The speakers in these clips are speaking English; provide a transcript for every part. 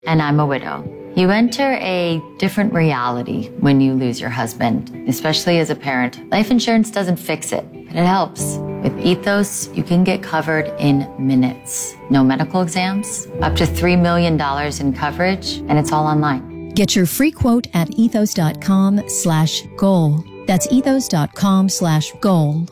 And I'm a widow. You enter a different reality when you lose your husband, especially as a parent. Life insurance doesn't fix it, but it helps. With Ethos, you can get covered in minutes. No medical exams, up to $3 million in coverage, and it's all online. Get your free quote at ethos.com/goal. That's ethos.com/goal.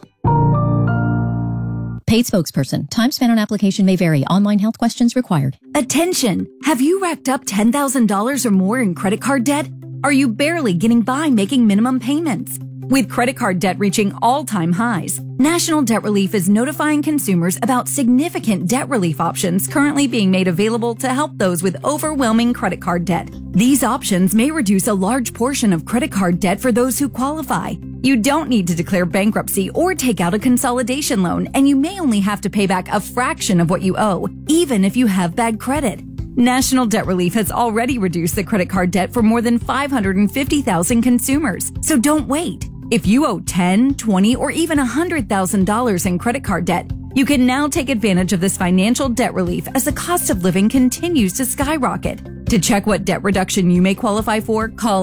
Paid spokesperson. Time spent on application may vary. Online health questions required. Attention! Have you racked up $10,000 or more in credit card debt? Are you barely getting by making minimum payments? With credit card debt reaching all-time highs, National Debt Relief is notifying consumers about significant debt relief options currently being made available to help those with overwhelming credit card debt. These options may reduce a large portion of credit card debt for those who qualify. You don't need to declare bankruptcy or take out a consolidation loan, and you may only have to pay back a fraction of what you owe, even if you have bad credit. National Debt Relief has already reduced the credit card debt for more than 550,000 consumers, so don't wait. If you owe $10,000, $20,000, or even $100,000 in credit card debt, you can now take advantage of this financial debt relief as the cost of living continues to skyrocket. To check what debt reduction you may qualify for, call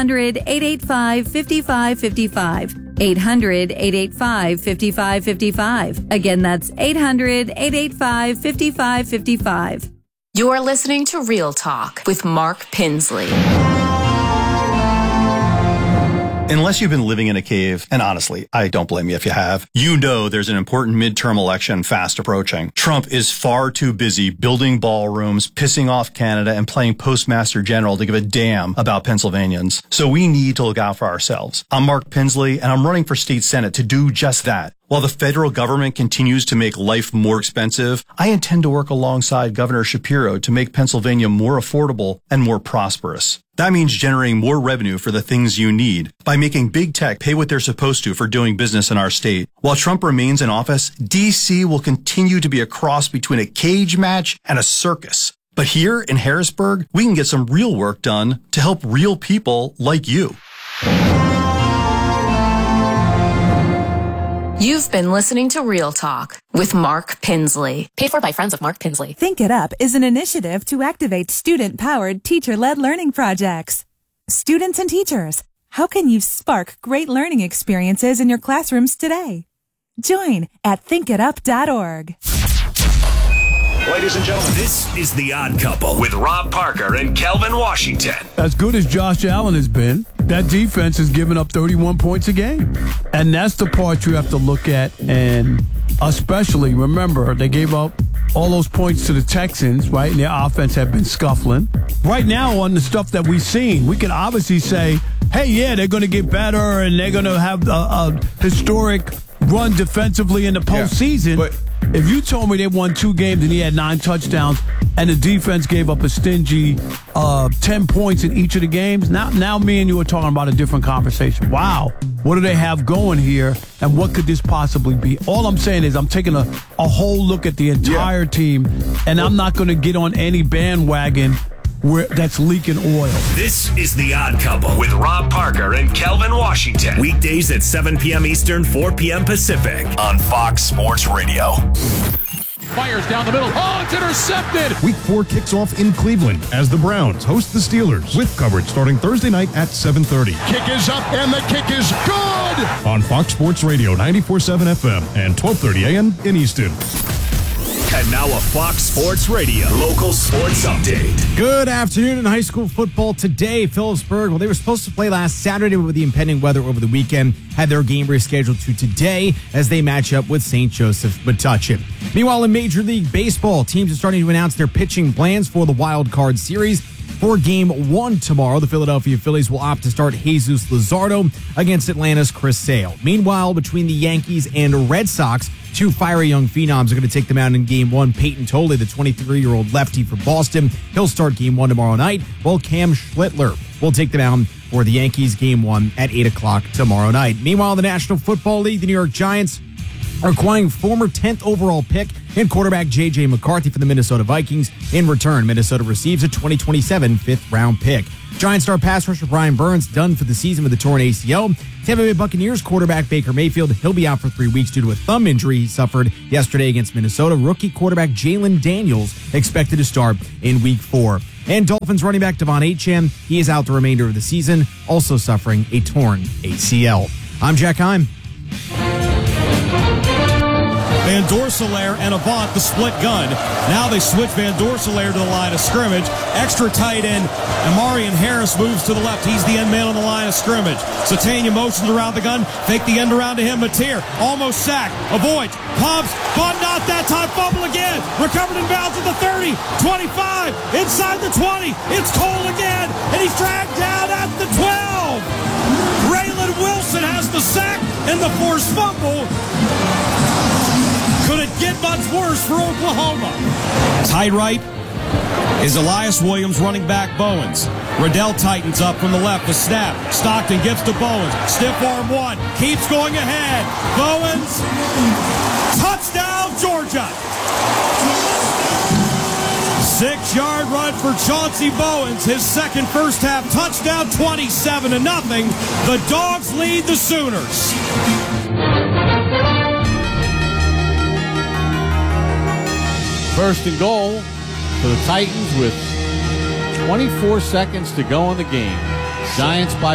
800-885-5555. 800-885-5555. Again, that's 800-885-5555. You are listening to Real Talk with Mark Pinsley. Unless you've been living in a cave, and honestly, I don't blame you if you have, you know there's an important midterm election fast approaching. Trump is far too busy building ballrooms, pissing off Canada, and playing Postmaster General to give a damn about Pennsylvanians. So we need to look out for ourselves. I'm Mark Pinsley, and I'm running for state senate to do just that. While the federal government continues to make life more expensive, I intend to work alongside Governor Shapiro to make Pennsylvania more affordable and more prosperous. That means generating more revenue for the things you need by making big tech pay what they're supposed to for doing business in our state. While Trump remains in office, D.C. will continue to be a cross between a cage match and a circus. But here in Harrisburg, we can get some real work done to help real people like you. You've been listening to Real Talk with Mark Pinsley. Paid for by friends of Mark Pinsley. Think It Up is an initiative to activate student-powered, teacher-led learning projects. Students and teachers, how can you spark great learning experiences in your classrooms today? Join at thinkitup.org. Ladies and gentlemen, this is The Odd Couple with Rob Parker and Kelvin Washington. As good as Josh Allen has been, that defense has given up 31 points a game. And that's the part you have to look at. And especially, remember, they gave up all those points to the Texans, right? And their offense had been scuffling. Right now, on the stuff that we've seen, we can obviously say, hey, yeah, they're going to get better and they're going to have a historic run defensively in the postseason. Yeah, but if you told me they won 2 games and he had 9 touchdowns and the defense gave up a stingy 10 points in each of the games, now me and you are talking about a different conversation. Wow, what do they have going here and what could this possibly be? All I'm saying is I'm taking a whole look at the entire team, and I'm not going to get on any bandwagon that's leaking oil. This is The Odd Couple with Rob Parker and Kelvin Washington. Weekdays at 7 p.m. Eastern, 4 p.m. Pacific on Fox Sports Radio. Fires down the middle. Oh, it's intercepted. Week 4 kicks off in Cleveland as the Browns host the Steelers with coverage starting Thursday night at 7:30. Kick is up and the kick is good. On Fox Sports Radio 94.7 FM and 12:30 a.m. in Easton. And now a Fox Sports Radio local sports update. Good afternoon in high school football today. Phillipsburg, well, they were supposed to play last Saturday, but with the impending weather over the weekend, had their game rescheduled to today as they match up with St. Joseph Metuchen. Meanwhile, in Major League Baseball, teams are starting to announce their pitching plans for the Wild Card Series. For Game 1 tomorrow, the Philadelphia Phillies will opt to start Jesus Luzardo against Atlanta's Chris Sale. Meanwhile, between the Yankees and Red Sox, 2 fiery young phenoms are going to take them out in Game 1. Peyton Tolle, the 23-year-old lefty for Boston, he'll start Game 1 tomorrow night, while Cam Schlittler will take them out for the Yankees Game 1 at 8 o'clock tomorrow night. Meanwhile, in the National Football League, the New York Giants are acquiring former 10th overall pick and quarterback J.J. McCarthy for the Minnesota Vikings. In return, Minnesota receives a 2027 fifth-round pick. Giant star pass rusher Brian Burns done for the season with a torn ACL. Tampa Bay Buccaneers quarterback Baker Mayfield, he'll be out for 3 weeks due to a thumb injury he suffered yesterday against Minnesota. Rookie quarterback Jalen Daniels expected to start in Week 4. And Dolphins running back Devon Achane, he is out the remainder of the season, also suffering a torn ACL. I'm Jack Heim. Van Dorselaer and Avant, the split gun. Now they switch Van Dorselaer to the line of scrimmage. Extra tight end, Amarian Harris moves to the left. He's the end man on the line of scrimmage. Satania motions around the gun. Fake the end around to him. Mateer almost sacked. Avoids. Pumps. But not that time. Fumble again. Recovered in bounds at the 30. 25. Inside the 20. It's Cole again. And he's dragged down at the 12. Braylon Wilson has the sack and the forced fumble. Could it get much worse for Oklahoma? Tight right is Elias Williams, running back Bowens. Riddell tightens up from the left. The snap. Stockton gets to Bowens. Stiff arm one. Keeps going ahead. Bowens. Touchdown, Georgia. 6-yard run for Chauncey Bowens. His second first half touchdown, 27-0. The Dogs lead the Sooners. First and goal for the Titans with 24 seconds to go in the game. Giants by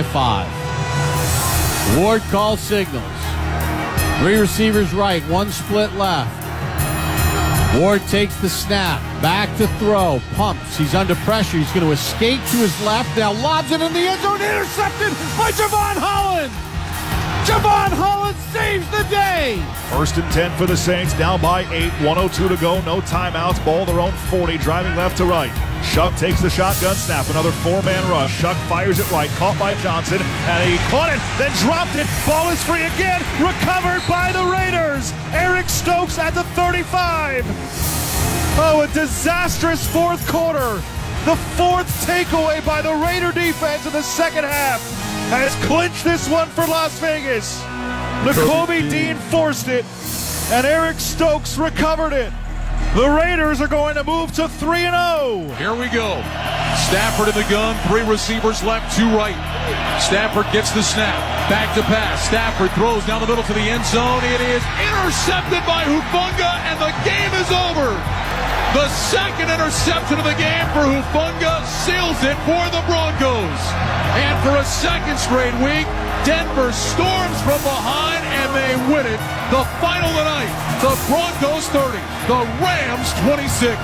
5. Ward calls signals. 3 receivers right, 1 split left. Ward takes the snap, back to throw, pumps. He's under pressure. He's going to escape to his left. Now lobs it in the end zone, intercepted by Javon Holland. Javon Holland saves the day. 1st and 10 for the Saints, down by 8, 1:02 to go, no timeouts, ball their own 40, driving left to right. Shuck takes the shotgun snap, another 4-man rush. Shuck fires it right, caught by Johnson, and he caught it, then dropped it. Ball is free again, recovered by the Raiders. Eric Stokes at the 35. Oh, a disastrous fourth quarter. The 4th takeaway by the Raider defense in the second half has clinched this one for Las Vegas. Nakobe Dean forced it, and Eric Stokes recovered it. The Raiders are going to move to 3-0. Here we go. Stafford in the gun, 3 receivers left, 2 right. Stafford gets the snap, back to pass. Stafford throws down the middle to the end zone. It is intercepted by Hufanga, and the game is over. The second interception of the game for Hufanga seals it for the Broncos. And for a second straight week, Denver storms from behind and they win it. The final tonight, the Broncos 30, the Rams 26.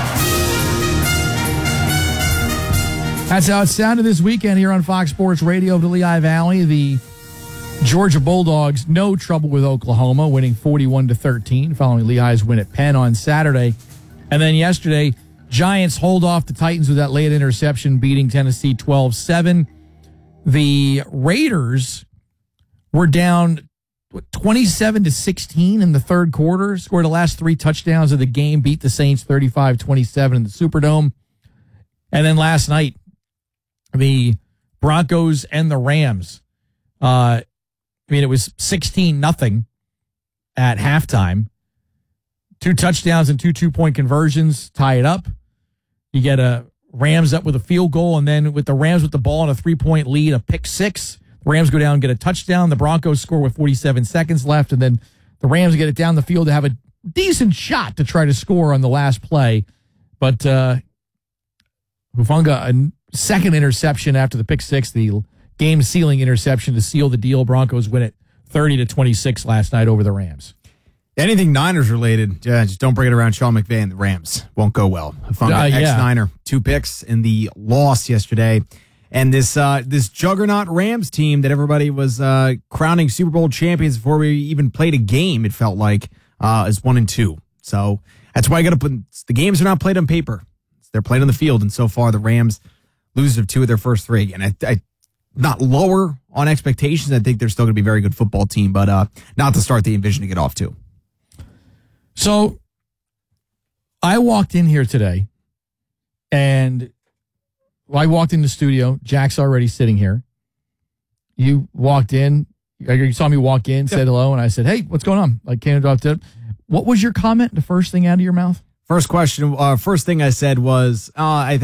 That's how it sounded this weekend here on Fox Sports Radio of the Lehigh Valley. The Georgia Bulldogs, no trouble with Oklahoma, winning 41-13, following Lehigh's win at Penn on Saturday. And then yesterday, Giants hold off the Titans with that late interception, beating Tennessee 12-7. The Raiders were down 27-16 in the third quarter, scored the last 3 touchdowns of the game, beat the Saints 35-27 in the Superdome. And then last night, the Broncos and the Rams. It was 16-0 at halftime. 2 touchdowns and 2 2-point conversions tie it up. You get a Rams up with a field goal, and then with the Rams with the ball and a 3-point lead, a pick 6. The Rams go down and get a touchdown. The Broncos score with 47 seconds left, and then the Rams get it down the field to have a decent shot to try to score on the last play. But Hufanga, a second interception after the pick 6, the game-sealing interception to seal the deal. Broncos win it 30-26 last night over the Rams. Anything Niners related, just don't bring it around Sean McVay and the Rams. Won't go well. Ex-Niner, 2 picks in the loss yesterday. And this juggernaut Rams team that everybody was crowning Super Bowl champions before we even played a game, it felt like, is 1-2. So that's why I got to put the games are not played on paper. They're played on the field. And so far, the Rams lose of 2 of their first 3. And I not lower on expectations. I think they're still going to be a very good football team, but not the start they envisioned to get off to. So I walked in here today, and I walked in the studio. Jack's already sitting here. You walked in. You saw me walk in, said hello, and I said, "Hey, what's going on?" I came up to. What was your comment? The first thing out of your mouth? First question. First thing I said was, I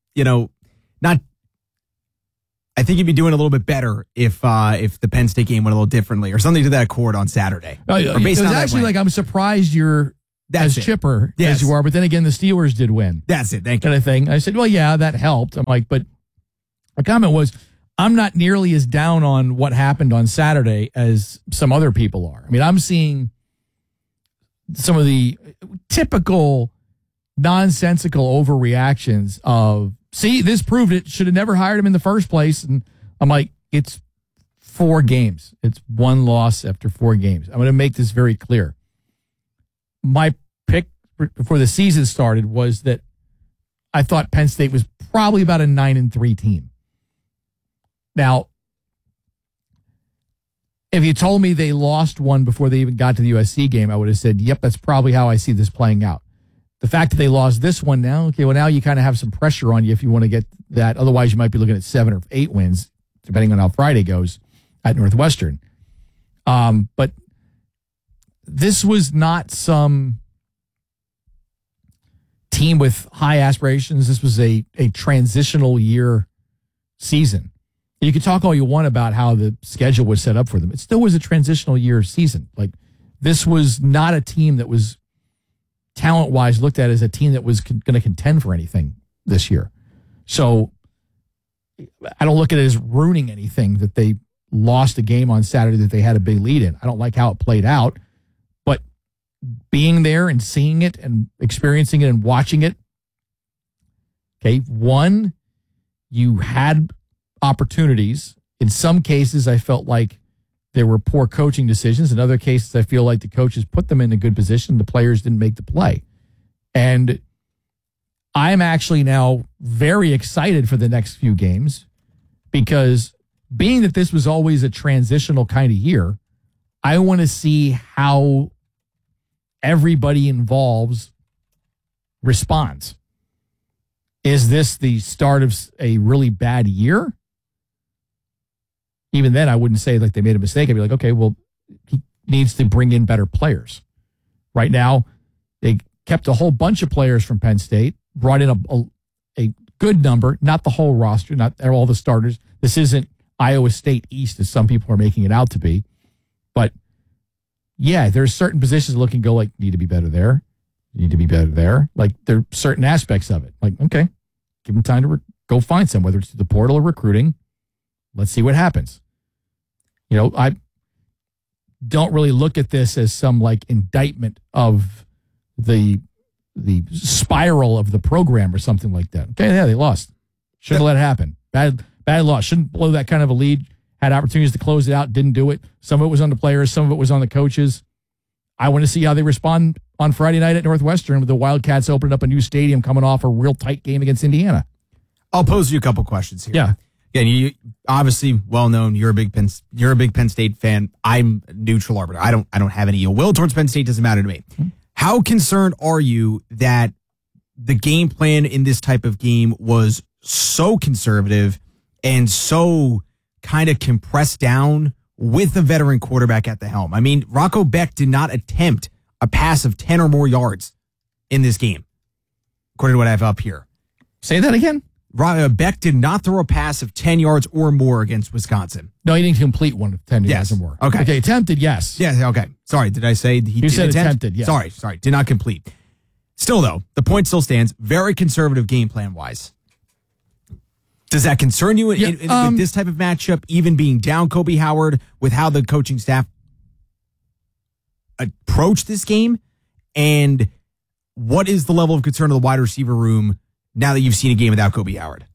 think you'd be doing a little bit better if the Penn State game went a little differently, or something to that accord on Saturday. It was actually like, I'm surprised you're as chipper as you are. But then again, the Steelers did win. That's it. Thank you. Kind of thing. I said, well, yeah, that helped. I'm like, but my comment was, I'm not nearly as down on what happened on Saturday as some other people are. I mean, I'm seeing some of the typical nonsensical overreactions of, see, this proved it. Should have never hired him in the first place. And I'm like, it's 4 games. It's 1 loss after 4 games. I'm going to make this very clear. My pick before the season started was that I thought Penn State was probably about a 9-3 team. Now, if you told me they lost one before they even got to the USC game, I would have said, yep, that's probably how I see this playing out. The fact that they lost this one now, okay, well, now you kind of have some pressure on you if you want to get that. Otherwise, you might be looking at 7 or 8 wins, depending on how Friday goes at Northwestern. But this was not some team with high aspirations. This was a transitional year season. You can talk all you want about how the schedule was set up for them. It still was a transitional year season. Like, this was not a team that was talent-wise looked at as a team that was going to contend for anything this year. So I don't look at it as ruining anything that they lost a game on Saturday that they had a big lead in. I don't like how it played out, but being there and seeing it and experiencing it and watching it, okay, one, you had opportunities. In some cases, I felt like there were poor coaching decisions. In other cases, I feel like the coaches put them in a good position. The players didn't make the play. And I'm actually now very excited for the next few games because being that this was always a transitional kind of year, I want to see how everybody involved responds. Is this the start of a really bad year? Even then, I wouldn't say like they made a mistake. I'd be like, okay, well, he needs to bring in better players. Right now, they kept a whole bunch of players from Penn State, brought in a good number, not the whole roster, not all the starters. This isn't Iowa State East, as some people are making it out to be. But, yeah, there's certain positions looking go like, need to be better there, need to be better there. Like, there are certain aspects of it. Like, okay, give them time to go find some, whether it's the portal or recruiting. Let's see what happens. You know, I don't really look at this as some like indictment of the spiral of the program or something like that. Okay, yeah, they lost. Shouldn't have let it happen. Bad loss. Shouldn't blow that kind of a lead. Had opportunities to close it out, didn't do it. Some of it was on the players, some of it was on the coaches. I want to see how they respond on Friday night at Northwestern with the Wildcats opening up a new stadium coming off a real tight game against Indiana. I'll pose you a couple questions here. Yeah. Again, you obviously well known. You're a big Penn State fan. I'm neutral arbiter. I don't have any ill will towards Penn State. Doesn't matter to me. Mm-hmm. How concerned are you that the game plan in this type of game was so conservative and so kind of compressed down with a veteran quarterback at the helm? I mean, Rocco Becht did not attempt a pass of 10 or more yards in this game, according to what I have up here. Say that again? Becht did not throw a pass of 10 yards or more against Wisconsin. No, he didn't complete one of 10 yards or more. Okay. Attempted, yes. Yes, okay. Sorry, did I say he you did said attempt? Attempted, yes. Sorry, did not complete. Still, though, the point still stands. Very conservative game plan-wise. Does that concern you with this type of matchup, even being down Kobe Howard, with how the coaching staff approached this game? And what is the level of concern of the wide receiver room now that you've seen a game without Kobe Howard?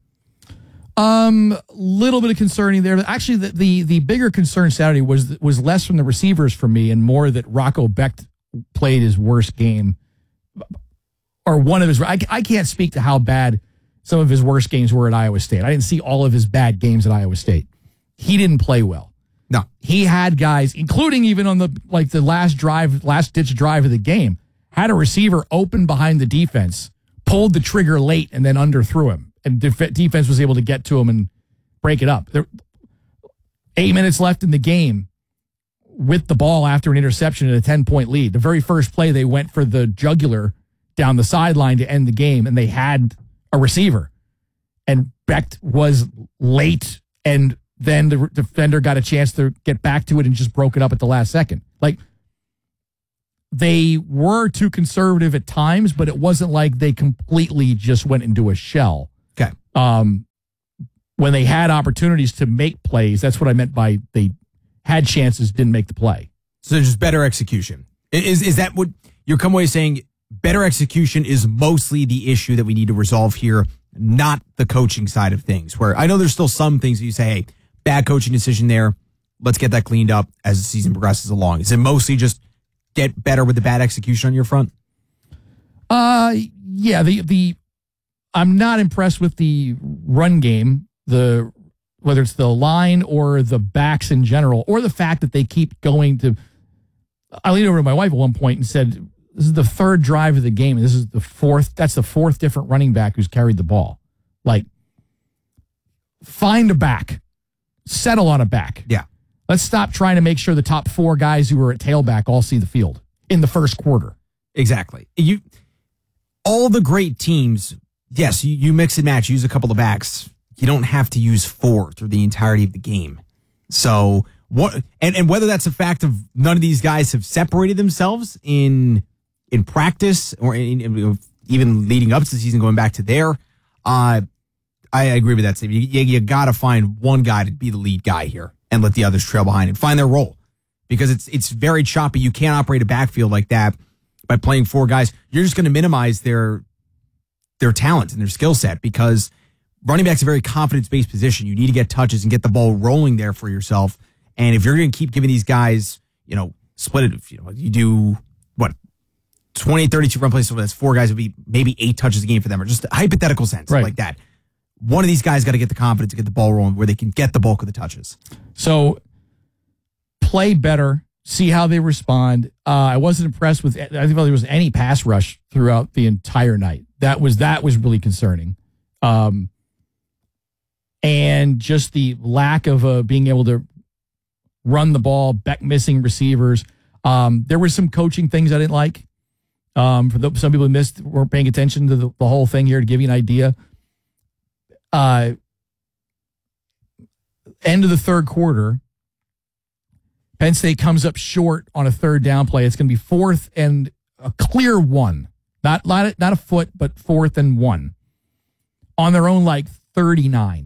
Little bit of concerning there. Actually, the bigger concern Saturday was less from the receivers for me and more that Rocco Becht played his worst game, or one of his. I can't speak to how bad some of his worst games were at Iowa State. I didn't see all of his bad games at Iowa State. He didn't play well. No, he had guys, including even on the last ditch drive of the game, had a receiver open behind the defense, pulled the trigger late, and then underthrew him. And defense was able to get to him and break it up. 8 minutes left in the game with the ball after an interception and a 10-point lead. The very first play, they went for the jugular down the sideline to end the game, and they had a receiver. And Becht was late, and then the defender got a chance to get back to it and just broke it up at the last second. Like, they were too conservative at times, but it wasn't like they completely just went into a shell. Okay. When they had opportunities to make plays, that's what I meant by they had chances, didn't make the play. So just better execution. Is that what you're coming away saying? Better execution is mostly the issue that we need to resolve here, not the coaching side of things, where I know there's still some things that you say, hey, bad coaching decision there. Let's get that cleaned up as the season progresses along. Is it mostly just get better with the bad execution on your front? Yeah, I'm not impressed with the run game, whether it's the line or the backs in general, or the fact that they keep going to. I leaned over to my wife at one point and said, "This is the third drive of the game, and this is the fourth. That's the fourth different running back who's carried the ball. Like, find a back, settle on a back. Yeah, let's stop trying to make sure the top four guys who are at tailback all see the field in the first quarter. Exactly. All the great teams, yes, you mix and match, use a couple of backs. You don't have to use four through the entirety of the game. So what? And whether that's a fact of none of these guys have separated themselves in practice or in even leading up to the season, going back to there, I agree with that statement. You got to find one guy to be the lead guy here and let the others trail behind and find their role, because it's very choppy. You can't operate a backfield like that by playing four guys. You're just going to minimize their talent and their skill set, because running back's a very confidence-based position. You need to get touches and get the ball rolling there for yourself. And if you're going to keep giving these guys, split it, you do, 20, 32 run plays, so that's four guys, would be maybe 8 touches a game for them, or just a hypothetical sense, right, like that. One of these guys got to get the confidence to get the ball rolling where they can get the bulk of the touches. So play better, see how they respond. I wasn't impressed with, I think there was any pass rush throughout the entire night. That was really concerning. And just the lack of being able to run the ball, missing receivers. There were some coaching things I didn't like. Some people weren't paying attention to the whole thing here, to give you an idea. End of the third quarter, Penn State comes up short on a third down play. It's going to be 4th and a clear 1. Not a foot, but 4th and 1. On their own, 39.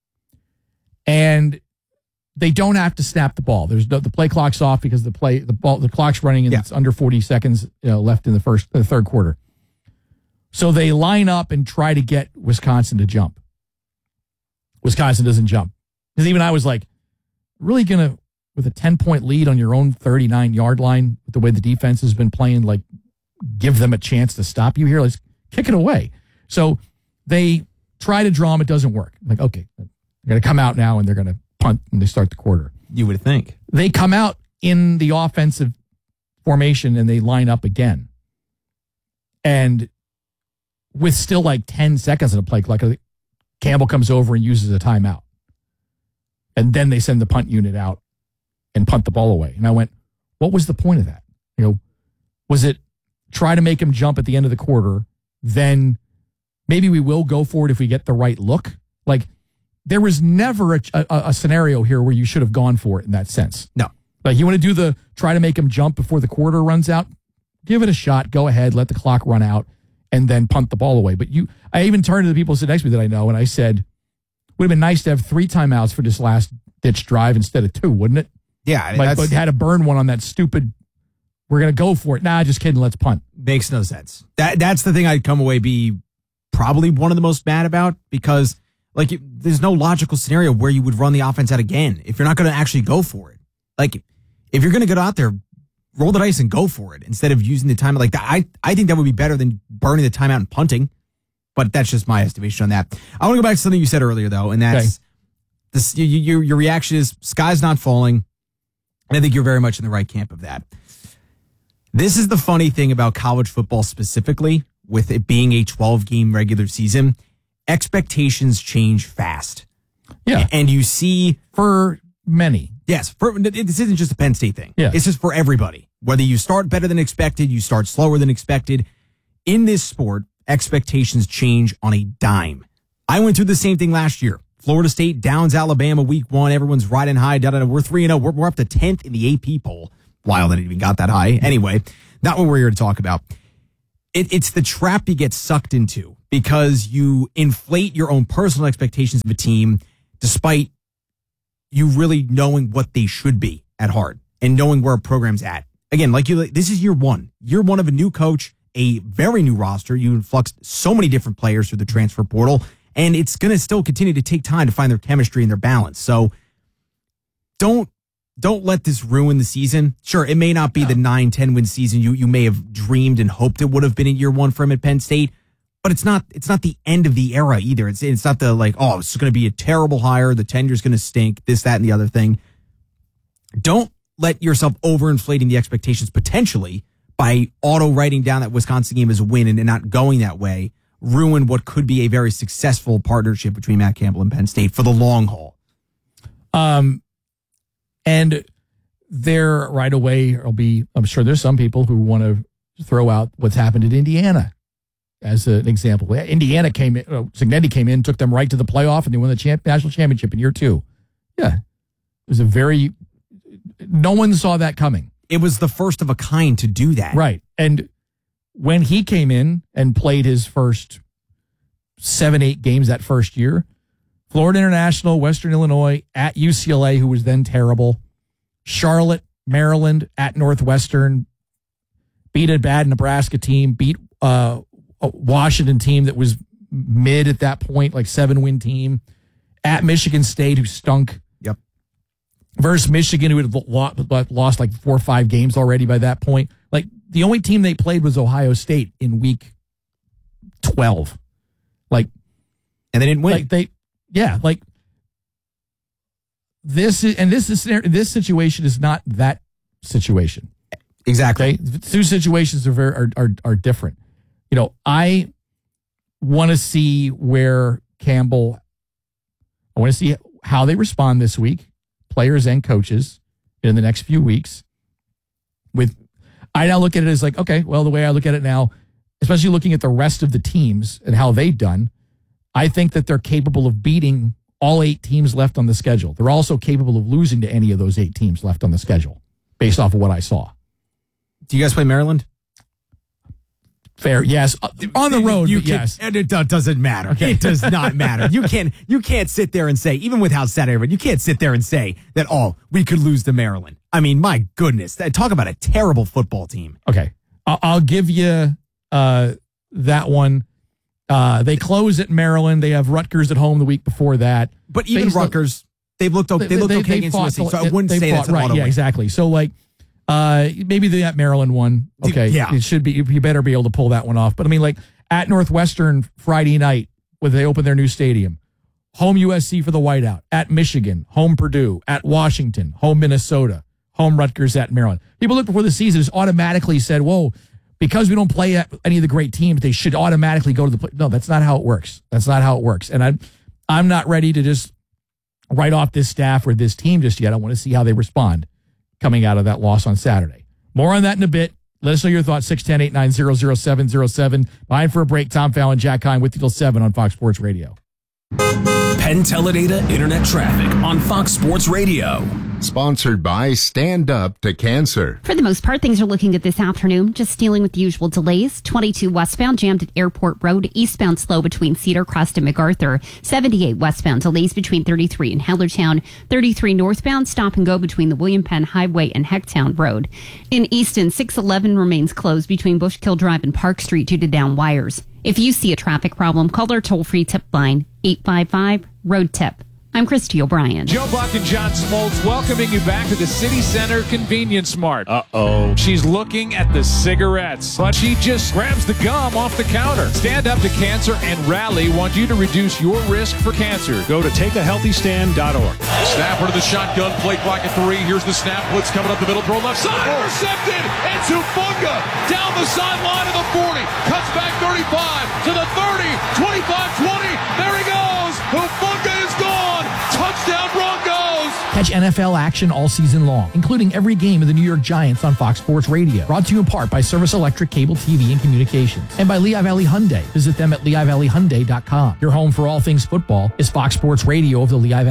And they don't have to snap the ball. There's the play clock's off because the clock's running and it's under 40 seconds left in the third quarter. So they line up and try to get Wisconsin to jump. Wisconsin doesn't jump. Because even I was like, really gonna, with a 10-point lead on your own 39-yard line, with the way the defense has been playing, give them a chance to stop you here. Let's kick it away. So they try to draw them. It doesn't work. Okay, they're going to come out now and they're going to punt when they start the quarter. You would think. They come out in the offensive formation and they line up again. And with still 10 seconds of the play clock, Campbell comes over and uses a timeout. And then they send the punt unit out and punt the ball away. And I went, what was the point of that? Was it try to make him jump at the end of the quarter, then maybe we will go for it if we get the right look? There was never a scenario here where you should have gone for it in that sense. No. You want to do try to make him jump before the quarter runs out? Give it a shot. Go ahead. Let the clock run out and then punt the ball away. But I even turned to the people sitting next to me that I know and I said, would have been nice to have 3 timeouts for this last ditch drive instead of 2, wouldn't it? Yeah. But had to burn one on that stupid, we're going to go for it. Nah, just kidding. Let's punt. Makes no sense. That's the thing I'd come away be probably one of the most mad about, because there's no logical scenario where you would run the offense out again if you're not going to actually go for it. If you're going to get out there, roll the dice and go for it instead of using the time like that. I think that would be better than burning the timeout and punting, but that's just my estimation on that. I want to go back to something you said earlier, though, and that's this. Your reaction is sky's not falling, and I think you're very much in the right camp of that. This is the funny thing about college football specifically, with it being a 12-game regular season. Expectations change fast. Yeah. And you see, for many. Yes. This isn't just a Penn State thing. Yeah. It's just for everybody. Whether you start better than expected, you start slower than expected. In this sport, expectations change on a dime. I went through the same thing last year. Florida State downs Alabama week 1. Everyone's riding high. We're 3-0. We're up to 10th in the AP poll. Wild that it even got that high. Anyway, Not what we're here to talk about. It's the trap you get sucked into because you inflate your own personal expectations of a team despite you really knowing what they should be at heart and knowing where a program's at. Again, this is year one. Year one of a new coach, a very new roster. You influxed so many different players through the transfer portal, and it's going to still continue to take time to find their chemistry and their balance. So don't let this ruin the season. Sure, it may not be the 9-10 win season you may have dreamed and hoped it would have been in year one for him at Penn State, but it's not the end of the era either. It's not the it's going to be a terrible hire, the tenure's going to stink, this, that, and the other thing. Don't let yourself overinflating the expectations potentially by auto-writing down that Wisconsin game as a win and not going that way ruin what could be a very successful partnership between Matt Campbell and Penn State for the long haul. And there right away I'm sure there's some people who want to throw out what's happened at Indiana as an example. Indiana came in, Cignetti came in, took them right to the playoff, and they won the national championship in year 2. Yeah. It was no one saw that coming. It was the first of a kind to do that. Right. And when he came in and played his first 7-8 games that first year, Florida International, Western Illinois, at UCLA, who was then terrible, Charlotte, Maryland, at Northwestern, beat a bad Nebraska team, beat a Washington team that was mid at that point, like 7-win team, at Michigan State, who stunk. Yep. Versus Michigan, who had lost like 4 or 5 games already by that point. Like, the only team they played was Ohio State in week 12. And they didn't win. This situation is not that situation. Exactly. Okay? The two situations are different. I want to see where Campbell. I want to see how they respond this week, players and coaches, in the next few weeks. I now look at it as the way I look at it now, especially looking at the rest of the teams and how they've done, I think that they're capable of beating all 8 teams left on the schedule. They're also capable of losing to any of those 8 teams left on the schedule, based off of what I saw. Do you guys play Maryland? Fair, yes. On the road, yes. And it doesn't matter. Okay. It does not matter. You can't sit there and say, even with how sad everyone, you can't sit there and say that, we could lose to Maryland. I mean, my goodness. Talk about a terrible football team. Okay. I'll give you that one. They close at Maryland. They have Rutgers at home the week before that. But even Rutgers, they've looked okay against USC, so I wouldn't say that's an auto win. Yeah, exactly. So, maybe that Maryland one. Okay. Yeah. It should be, you better be able to pull that one off. But I mean, at Northwestern Friday night, when they open their new stadium, home USC for the whiteout, at Michigan, home Purdue, at Washington, home Minnesota, home Rutgers, at Maryland. People look before the season just automatically said, whoa, because we don't play any of the great teams, they should automatically go to the play. No, that's not how it works. That's not how it works. And I'm not ready to just write off this staff or this team just yet. I want to see how they respond coming out of that loss on Saturday. More on that in a bit. Let us know your thoughts, 610-890-0707. Behind for a break, Tom Fallon, Jack Hine with you till 7 on Fox Sports Radio. Penn Teledata Internet Traffic on Fox Sports Radio. Sponsored by Stand Up to Cancer. For the most part, things are looking good this afternoon. Just dealing with the usual delays. 22 westbound jammed at Airport Road. Eastbound slow between Cedar Crest and MacArthur. 78 westbound delays between 33 and Hellertown. 33 northbound stop and go between the William Penn Highway and Hecktown Road. In Easton, 611 remains closed between Bushkill Drive and Park Street due to down wires. If you see a traffic problem, call our toll-free tip line, 855-ROAD-TIP. I'm Christy O'Brien. Joe Buck and John Smoltz welcoming you back to the City Center Convenience Mart. Uh-oh. She's looking at the cigarettes, but she just grabs the gum off the counter. Stand Up to Cancer and Rally want you to reduce your risk for cancer. Go to takeahealthystand.org. Snapper to the shotgun, play clock at 3. Here's the snap. Blitz coming up the middle, throw left side. Intercepted! It's Hufanga down the sideline of the 40. Cuts back 35 to the 30. 25-20. There he goes. Hufanga is gone. Touchdown Broncos! Catch NFL action all season long, including every game of the New York Giants on Fox Sports Radio. Brought to you in part by Service Electric Cable TV and Communications. And by Lehigh Valley Hyundai. Visit them at LehighValleyHyundai.com. Your home for all things football is Fox Sports Radio of the Lehigh Valley.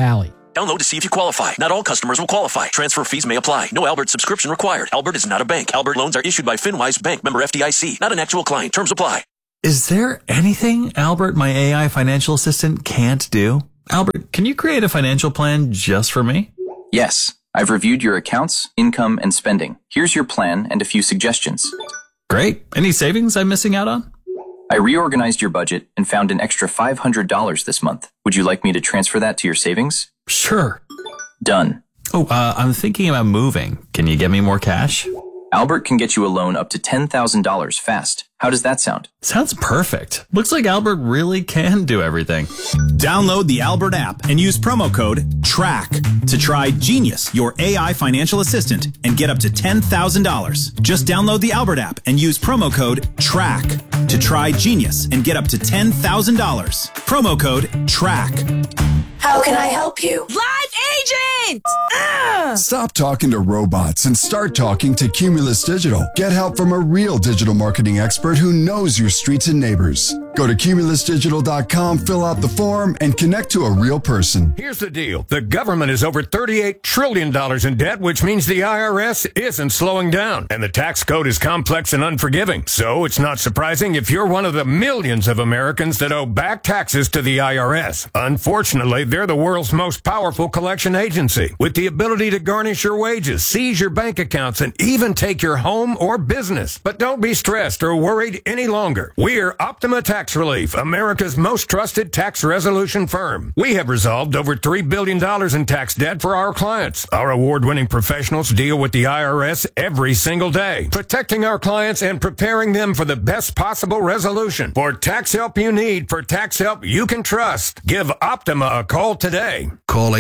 Download to see if you qualify. Not all customers will qualify. Transfer fees may apply. No Albert subscription required. Albert is not a bank. Albert loans are issued by FinWise Bank, member FDIC. Not an actual client. Terms apply. Is there anything Albert, my AI financial assistant, can't do? Albert, can you create a financial plan just for me? Yes. I've reviewed your accounts, income, and spending. Here's your plan and a few suggestions. Great. Any savings I'm missing out on? I reorganized your budget and found an extra $500 this month. Would you like me to transfer that to your savings? Sure. Done. Oh, I'm thinking about moving. Can you get me more cash? Albert can get you a loan up to $10,000 fast. How does that sound? Sounds perfect. Looks like Albert really can do everything. Download the Albert app and use promo code TRACK to try Genius, your AI financial assistant, and get up to $10,000. Just download the Albert app and use promo code TRACK to try Genius and get up to $10,000. Promo code TRACK. How can I help you? Live agent! Stop talking to robots and start talking to Cumulus Digital. Get help from a real digital marketing expert who knows your streets and neighbors. Go to cumulusdigital.com, fill out the form, and connect to a real person. Here's the deal. The government is over $38 trillion in debt, which means the IRS isn't slowing down. And the tax code is complex and unforgiving. So it's not surprising if you're one of the millions of Americans that owe back taxes to the IRS. Unfortunately, they're the world's most powerful collection agency, with the ability to garnish your wages, seize your bank accounts, and even take your home or business. But don't be stressed or worried any longer. We're Optima Tax Relief, America's most trusted tax resolution firm. We have resolved over $3 billion in tax debt for our clients. Our award-winning professionals deal with the IRS every single day, protecting our clients and preparing them for the best possible resolution. For tax help you need, for tax help you can trust, give Optima a call today. Call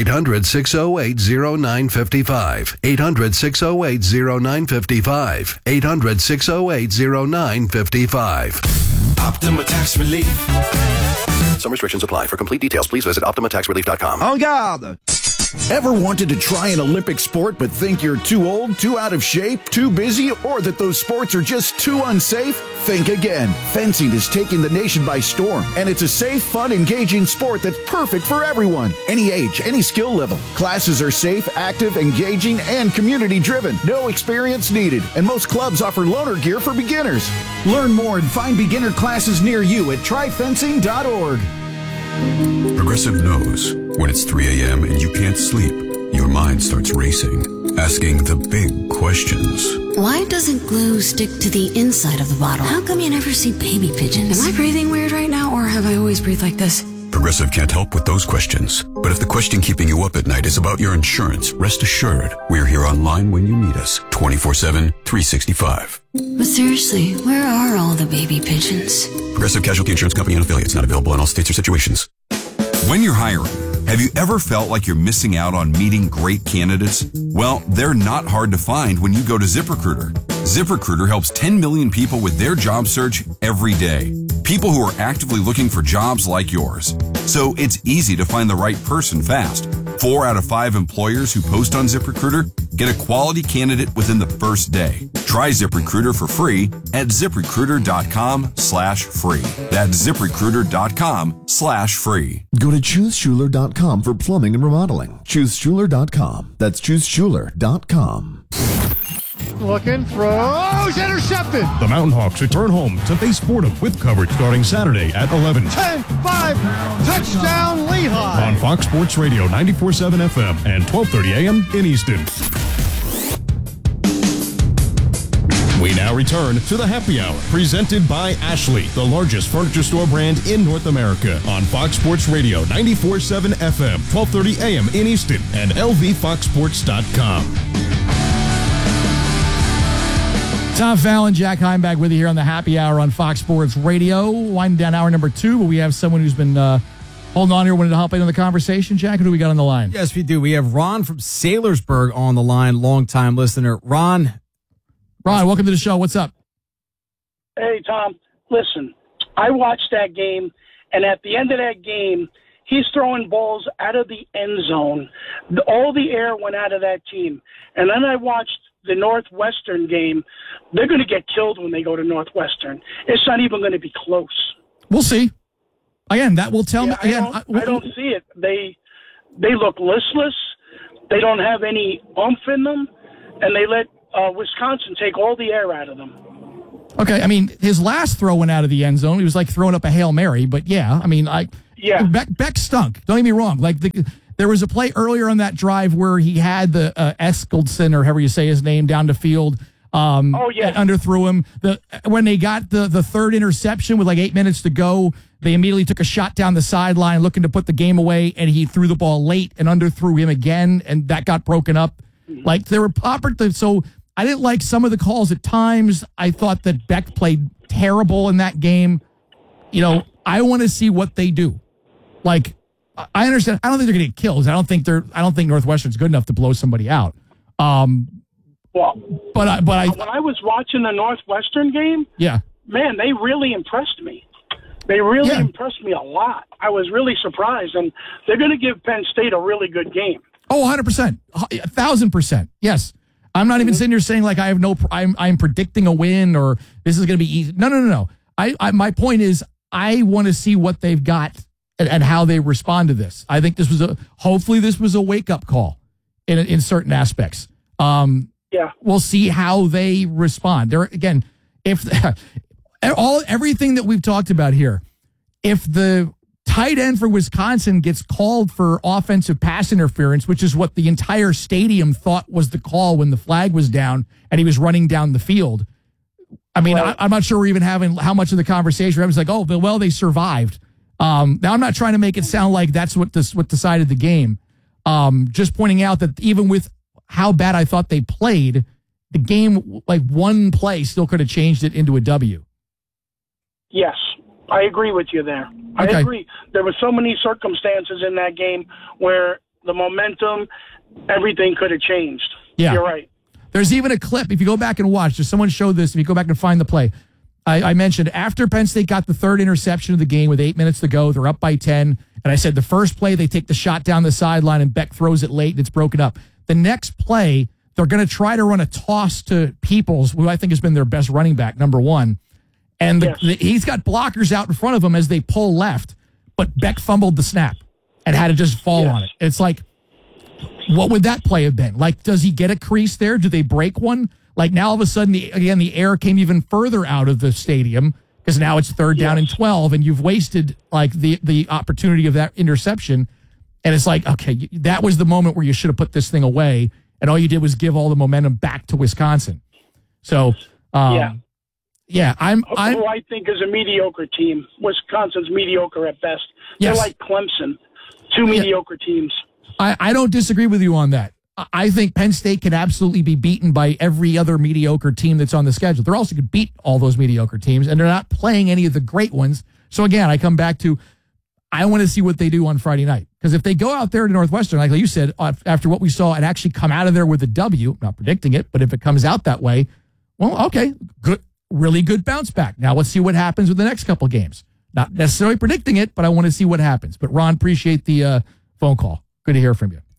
800-608-0955. 800-608-0955. 800-608-0955. Optima Tax Relief. Some restrictions apply. For complete details, please visit OptimaTaxRelief.com. En garde! Ever wanted to try an Olympic sport but think you're too old, too out of shape, too busy, or that those sports are just too unsafe? Think again. Fencing is taking the nation by storm, and it's a safe, fun, engaging sport that's perfect for everyone. Any age, any skill level. Classes are safe, active, engaging, and community-driven. No experience needed, and most clubs offer loaner gear for beginners. Learn more and find beginner classes near you at tryfencing.org. Progressive knows when it's 3 a.m. and you can't sleep, your mind starts racing, asking the big questions. Why doesn't glue stick to the inside of the bottle? How come you never see baby pigeons? Am I breathing weird right now, or have I always breathed like this? Progressive can't help with those questions. But if the question keeping you up at night is about your insurance, rest assured, we're here online when you need us, 24/7, 365. But seriously, where are all the baby pigeons? Progressive Casualty Insurance Company and affiliates, not available in all states or situations. When you're hiring, have you ever felt like you're missing out on meeting great candidates? Well, they're not hard to find when you go to ZipRecruiter. ZipRecruiter helps 10 million people with their job search every day. People who are actively looking for jobs like yours. So it's easy to find the right person fast. 4 out of 5 employers who post on ZipRecruiter get a quality candidate within the first day. Try ZipRecruiter for free at ZipRecruiter.com/free. That's ZipRecruiter.com/free. Go to ChooseSchuler.com for plumbing and remodeling. ChooseSchuler.com. That's ChooseSchuler.com. Looking, throws, intercepted. The Mountain Hawks return home to face Fordham with coverage starting Saturday at 11. 10-5, touchdown Lehigh. On Fox Sports Radio 94.7 FM and 12:30 a.m. in Easton. We now return to the Happy Hour, presented by Ashley, the largest furniture store brand in North America, on Fox Sports Radio 94.7 FM, 12:30 a.m. in Easton, and LVFoxSports.com. Tom Fallon, Jack Heimbach with you here on the Happy Hour on Fox Sports Radio. Winding down hour number 2, but we have someone who's been holding on here, wanted to hop in on the conversation. Jack, who do we got on the line? Yes, we do. We have Ron from Saylorsburg on the line, longtime listener. Ron, welcome to the show. What's up? Hey, Tom. Listen, I watched that game, and at the end of that game, he's throwing balls out of the end zone. All the air went out of that team. And then I watched the Northwestern game. They're going to get killed when they go to Northwestern. It's not even going to be close. We'll see. Again, that will tell me. Again, I don't see it. They look listless. They don't have any oomph in them, and they let Wisconsin take all the air out of them. Okay, I mean, his last throw went out of the end zone. He was like throwing up a Hail Mary, but yeah, I mean, Beck stunk. Don't get me wrong. Like, there was a play earlier on that drive where he had the Eskildsen, or however you say his name, down the field. And underthrew him. When they got the third interception with like 8 minutes to go, they immediately took a shot down the sideline looking to put the game away, and he threw the ball late and underthrew him again, and that got broken up. Like, there were so I didn't like some of the calls at times. I thought that Beck played terrible in that game. You know, I want to see what they do. Like, I understand. I don't think they're going to get kills. I don't think Northwestern's good enough to blow somebody out. Well, when I was watching the Northwestern game, man, they really impressed me. They really impressed me a lot. I was really surprised, and they're going to give Penn State a really good game. Oh, 100%, 1,000%. Yes, I'm not even sitting here saying like I'm predicting a win or this is going to be easy. No. My point is I want to see what they've got and how they respond to this. I think hopefully this was a wake up call in certain aspects. We'll see how they respond. There again, if everything that we've talked about here, if the tight end for Wisconsin gets called for offensive pass interference, which is what the entire stadium thought was the call when the flag was down and he was running down the field. I mean, I'm not sure we're even having how much of the conversation. I was like, oh, well, they survived. Now I'm not trying to make it sound like that's what decided the game. Just pointing out that even with how bad I thought they played, the game, like one play still could have changed it into a W. Yes, I agree with you there. Okay. I agree. There were so many circumstances in that game where the momentum, everything could have changed. Yeah. You're right. There's even a clip. If you go back and watch, someone showed this. If you go back and find the play, I mentioned after Penn State got the third interception of the game with 8 minutes to go, they're up by 10. And I said the first play, they take the shot down the sideline and Beck throws it late and it's broken up. The next play, they're going to try to run a toss to Peoples, who I think has been their best running back, number one. And he's got blockers out in front of him as they pull left, but Beck fumbled the snap and had to just fall on it. It's like, what would that play have been? Like, does he get a crease there? Do they break one? Like, now all of a sudden, the air came even further out of the stadium because now it's third down and 12, and you've wasted, like, the opportunity of that interception. And it's like, okay, that was the moment where you should have put this thing away, and all you did was give all the momentum back to Wisconsin. So, I'm who I think is a mediocre team. Wisconsin's mediocre at best. Yes. They're like Clemson, two mediocre teams. I don't disagree with you on that. I think Penn State can absolutely be beaten by every other mediocre team that's on the schedule. They're also going to beat all those mediocre teams, and they're not playing any of the great ones. So again, I come back to I want to see what they do on Friday night. Because if they go out there to Northwestern, like you said, after what we saw, and actually come out of there with a W, not predicting it, but if it comes out that way, well, okay, good, really good bounce back. Now let's see what happens with the next couple of games. Not necessarily predicting it, but I want to see what happens. But Ron, appreciate the phone call. Good to hear from you.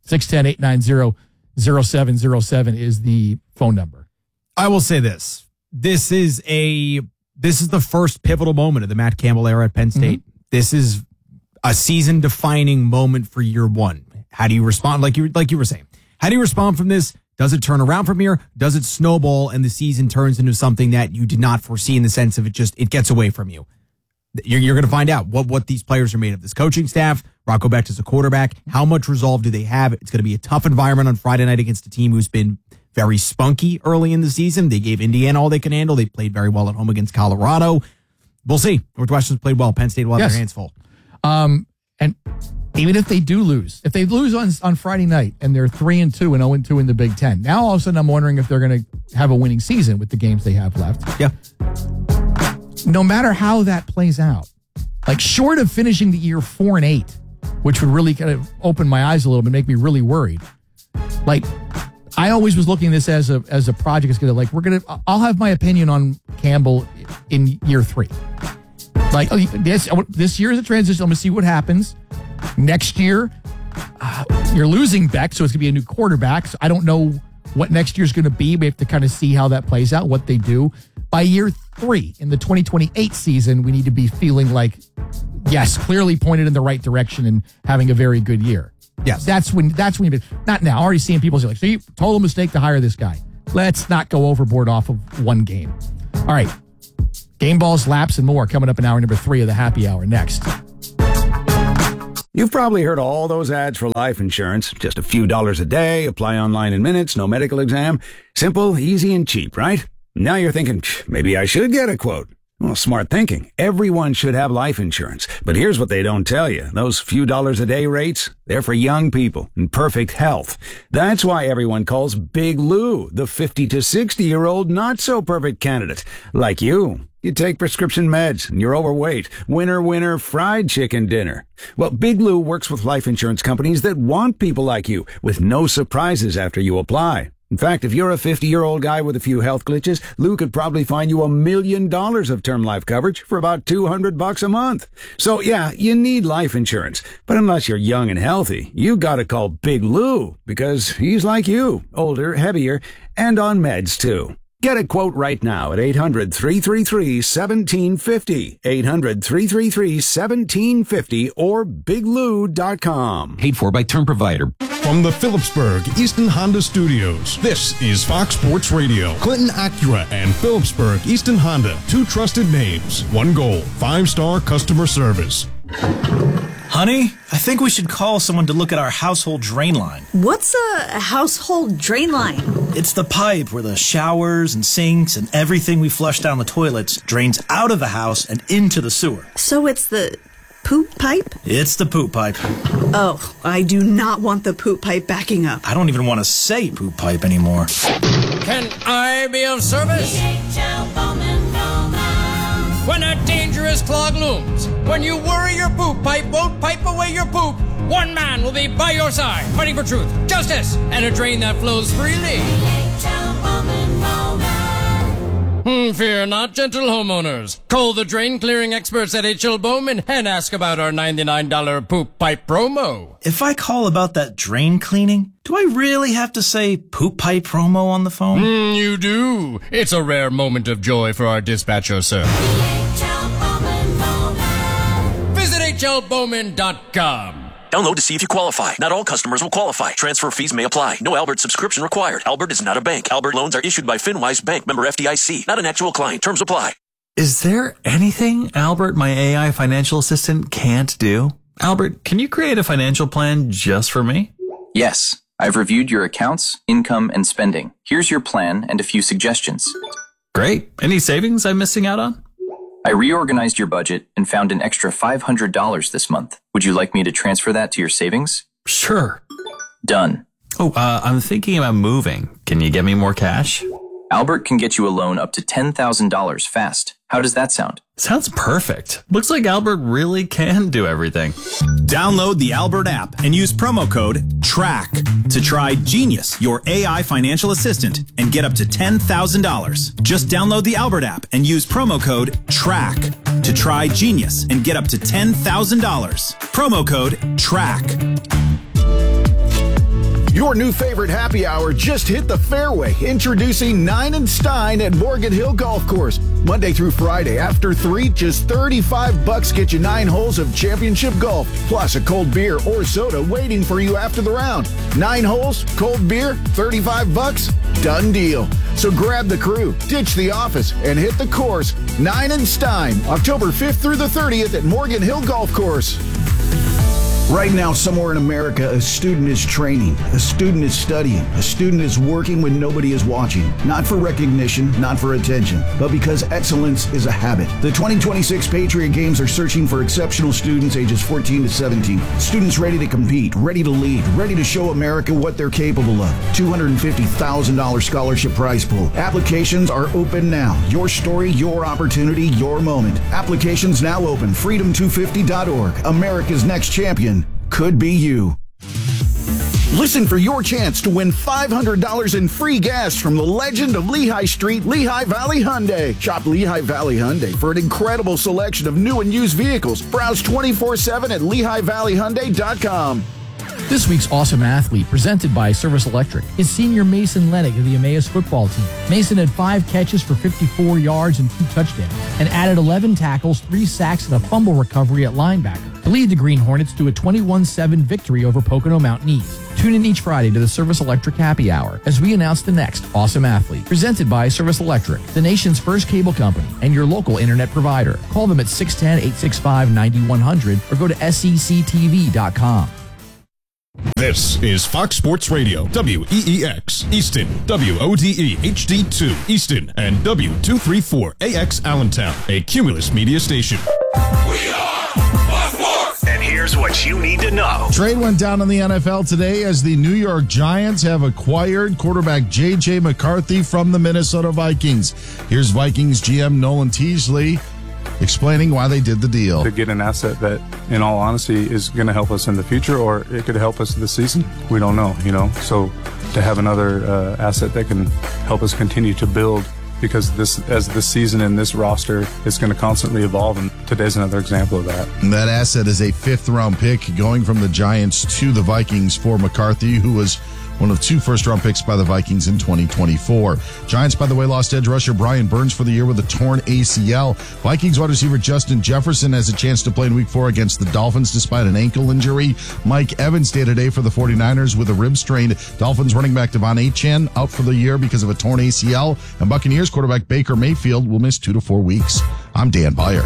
610-890-0707 is the phone number. I will say this. This is the first pivotal moment of the Matt Campbell era at Penn State. Mm-hmm. This is a season-defining moment for year one. How do you respond? Like you were saying, how do you respond from this? Does it turn around from here? Does it snowball and the season turns into something that you did not foresee in the sense of it gets away from you? You're going to find out what these players are made of. This coaching staff, Rocco Becht as a quarterback, how much resolve do they have? It's going to be a tough environment on Friday night against a team who's been very spunky early in the season. They gave Indiana all they can handle. They played very well at home against Colorado. We'll see. Northwestern's played well. Penn State will have their hands full. And even if they do lose, if they lose on Friday night and they're 3-2 and 0-2 in the Big Ten, now all of a sudden I'm wondering if they're going to have a winning season with the games they have left. Yeah. No matter how that plays out, like short of finishing the year 4-8, which would really kind of open my eyes a little bit, make me really worried. Like, I always was looking at this as a project. It's gonna I'll have my opinion on Campbell in year 3. Like this year is a transition. I'm gonna see what happens. Next year, you're losing Beck, so it's gonna be a new quarterback. So I don't know what next year's gonna be. We have to kind of see how that plays out, what they do. By year 3, in the 2028 season, we need to be feeling like, yes, clearly pointed in the right direction and having a very good year. Yes. That's when you, not now. Already seeing people say, like, so you total mistake to hire this guy. Let's not go overboard off of one game. All right. Game balls, laps, and more coming up in hour number 3 of the Happy Hour next. You've probably heard all those ads for life insurance. Just a few dollars a day, apply online in minutes, no medical exam. Simple, easy, and cheap, right? Now you're thinking, maybe I should get a quote. Well, smart thinking. Everyone should have life insurance. But here's what they don't tell you. Those few dollars a day rates, they're for young people in perfect health. That's why everyone calls Big Lou the 50 to 60-year-old not-so-perfect candidate. Like you. You take prescription meds and you're overweight. Winner, fried chicken dinner. Well, Big Lou works with life insurance companies that want people like you with no surprises after you apply. In fact, if you're a 50-year-old guy with a few health glitches, Lou could probably find you $1 million of term life coverage for about $200 a month. So yeah, you need life insurance. But unless you're young and healthy, you gotta call Big Lou because he's like you, older, heavier, and on meds too. Get a quote right now at 800-333-1750, 800-333-1750, or biglou.com. Paid for by Term Provider. From the Phillipsburg Easton Honda Studios, this is Fox Sports Radio. Clinton Acura and Phillipsburg Easton Honda, 2 trusted names, 1 goal, 5-star customer service. Honey, I think we should call someone to look at our household drain line. What's a household drain line? It's the pipe where the showers and sinks and everything we flush down the toilets drains out of the house and into the sewer. So it's the poop pipe? It's the poop pipe. Oh, I do not want the poop pipe backing up. I don't even want to say poop pipe anymore. Can I be of service? When a dangerous clog looms, when you worry your poop pipe won't pipe away your poop, one man will be by your side, fighting for truth, justice, and a drain that flows freely. Fear not, gentle homeowners. Call the drain clearing experts at H.L. Bowman and ask about our $99 poop pipe promo. If I call about that drain cleaning, do I really have to say poop pipe promo on the phone? You do. It's a rare moment of joy for our dispatcher, sir. Visit hlbowman.com. Download to see if you qualify. Not all customers will qualify. Transfer fees may apply. No Albert subscription required. Albert is not a bank. Albert loans are issued by FinWise Bank, member FDIC. Not an actual client. Terms apply. Is there anything Albert, my AI financial assistant, can't do? Albert, can you create a financial plan just for me? Yes. I've reviewed your accounts, income, and spending. Here's your plan and a few suggestions. Great. Any savings I'm missing out on? I reorganized your budget and found an extra $500 this month. Would you like me to transfer that to your savings? Sure. Done. Oh, I'm thinking about moving. Can you get me more cash? Albert can get you a loan up to $10,000 fast. How does that sound? Sounds perfect. Looks like Albert really can do everything. Download the Albert app and use promo code TRACK to try Genius, your AI financial assistant, and get up to $10,000. Just download the Albert app and use promo code TRACK to try Genius and get up to $10,000. Promo code TRACK. Your new favorite happy hour just hit the fairway. Introducing Nine and Stein at Morgan Hill Golf Course. Monday through Friday after 3, just $35 get you 9 holes of championship golf, plus a cold beer or soda waiting for you after the round. 9 holes, cold beer, $35? Done deal. So grab the crew, ditch the office, and hit the course. Nine and Stein, October 5th through the 30th at Morgan Hill Golf Course. Right now, somewhere in America, a student is training, a student is studying, a student is working when nobody is watching. Not for recognition, not for attention, but because excellence is a habit. The 2026 Patriot Games are searching for exceptional students ages 14 to 17. Students ready to compete, ready to lead, ready to show America what they're capable of. $250,000 scholarship prize pool. Applications are open now. Your story, your opportunity, your moment. Applications now open. Freedom250.org. America's next champion could be you. Listen for your chance to win $500 in free gas from the legend of Lehigh Street, Lehigh Valley Hyundai. Shop Lehigh Valley Hyundai for an incredible selection of new and used vehicles. Browse 24/7 at LehighValleyHyundai.com. This week's Awesome Athlete, presented by Service Electric, is senior Mason Lennick of the Emmaus football team. Mason had 5 catches for 54 yards and 2 touchdowns, and added 11 tackles, 3 sacks, and a fumble recovery at linebacker. to lead the Green Hornets to a 21-7 victory over Pocono Mountaineers. Tune in each Friday to the Service Electric Happy Hour as we announce the next awesome athlete. Presented by Service Electric, the nation's first cable company and your local internet provider. Call them at 610-865-9100 or go to sectv.com. This is Fox Sports Radio, WEEX, Easton, WODE, HD2, Easton, and W234AX Allentown, a Cumulus media station. And here's what you need to know. Trade went down in the NFL today as the New York Giants have acquired quarterback J.J. McCarthy from the Minnesota Vikings. Here's Vikings GM Nolan Teasley explaining why they did the deal. To get an asset that, in all honesty, is going to help us in the future, or it could help us this season, we don't know, So to have another asset that can help us continue to build, because as this season and this roster is going to constantly evolve, and today's another example of that. And that asset is a 5th-round pick going from the Giants to the Vikings for McCarthy, who was one of 2 first-round picks by the Vikings in 2024. Giants, by the way, lost edge rusher Brian Burns for the year with a torn ACL. Vikings wide receiver Justin Jefferson has a chance to play in Week 4 against the Dolphins despite an ankle injury. Mike Evans day-to-day for the 49ers with a rib strain. Dolphins running back Devon Achane out for the year because of a torn ACL. And Buccaneers quarterback Baker Mayfield will miss 2 to 4 weeks. I'm Dan Beyer.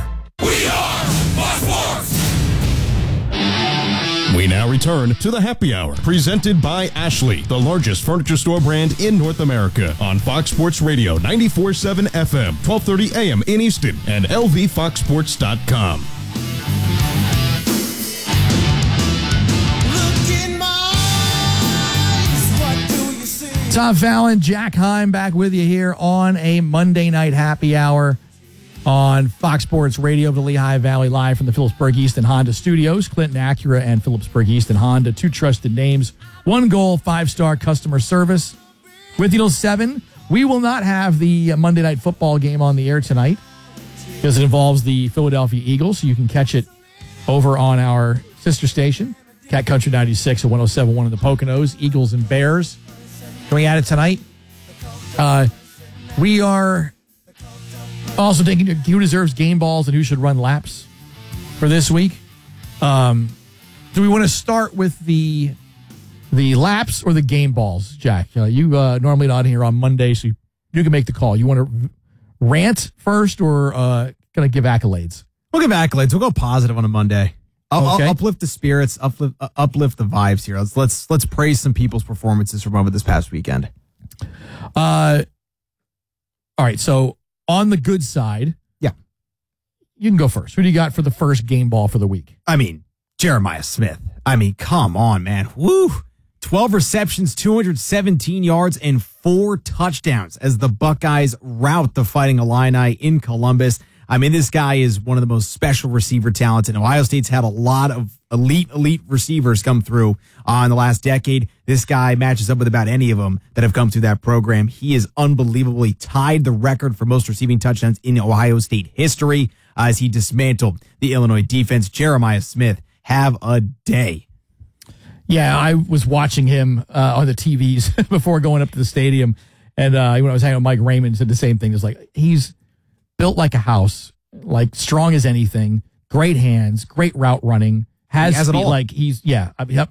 We now return to the Happy Hour, presented by Ashley, the largest furniture store brand in North America, on Fox Sports Radio 94.7 FM, 1230 AM in Easton, and lvfoxsports.com. Tom Fallon, Jack Heim back with you here on a Monday night happy hour on Fox Sports Radio, the Lehigh Valley, live from the Phillipsburg Easton Honda Studios. Clinton Acura and Phillipsburg Easton Honda, 2 trusted names, 1 goal, 5-star customer service. With you till 7. We will not have the Monday Night Football game on the air tonight because it involves the Philadelphia Eagles, so you can catch it over on our sister station, Cat Country 96 at 107.1 in the Poconos, Eagles and Bears. Going at it tonight. We are also taking who deserves game balls and who should run laps for this week. Do we want to start with the laps or the game balls, Jack? You normally not here on Monday, so you can make the call. You want to rant first or going to give accolades? We'll give accolades. We'll go positive on a Monday. I'll uplift the spirits, uplift the vibes here. Let's praise some people's performances from over this past weekend. All right, so on the good side, yeah, you can go first. Who do you got for the first game ball for the week? I mean, Jeremiah Smith. I mean, come on, man. Woo! 12 receptions, 217 yards, and 4 touchdowns as the Buckeyes rout the Fighting Illini in Columbus. I mean, this guy is one of the most special receiver talents, and Ohio State's had a lot of elite receivers come through in the last decade. This guy matches up with about any of them that have come through that program. He is unbelievably tied the record for most receiving touchdowns in Ohio State history as he dismantled the Illinois defense. Jeremiah Smith, have a day. Yeah, I was watching him on the TVs before going up to the stadium, and when I was hanging with Mike Raymond, said the same thing. It's like, he's built like a house, like strong as anything, great hands, great route running, has it all. Like yep.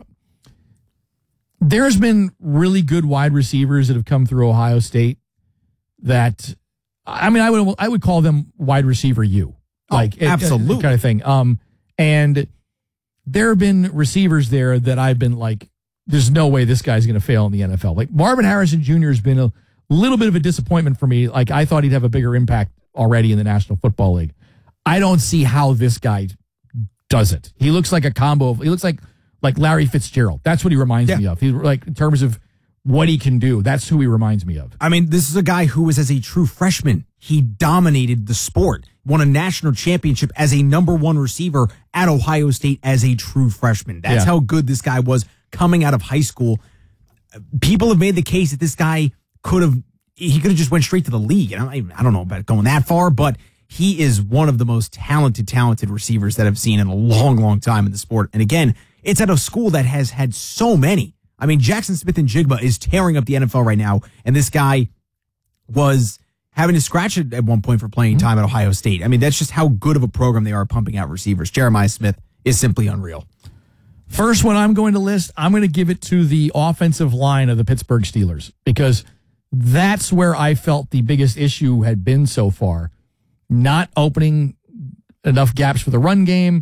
There's been really good wide receivers that have come through Ohio State that, I mean, I would call them wide receiver absolutely kind of thing. And there have been receivers there that I've been like, there's no way this guy's going to fail in the NFL. Like Marvin Harrison Jr. has been a little bit of a disappointment for me. Like I thought he'd have a bigger impact already in the National Football League. I don't see how this guy does it. He looks like a combo of, he looks like Larry Fitzgerald. That's what he reminds me of. He's like, in terms of what he can do, that's who he reminds me of. I mean, this is a guy who was, as a true freshman, he dominated the sport, won a national championship as a number 1 receiver at Ohio State as a true freshman. That's how good this guy was coming out of high school. People have made the case that this guy could have just went straight to the league. And I don't know about going that far, but he is one of the most talented receivers that I've seen in a long time in the sport. And again, it's at a school that has had so many. I mean, Jackson Smith-Njigba is tearing up the NFL right now, and this guy was having to scratch it at one point for playing time at Ohio State. I mean, that's just how good of a program they are pumping out receivers. Jeremiah Smith is simply unreal. First one I'm going to list, I'm going to give it to the offensive line of the Pittsburgh Steelers, because that's where I felt the biggest issue had been so far. Not opening enough gaps for the run game,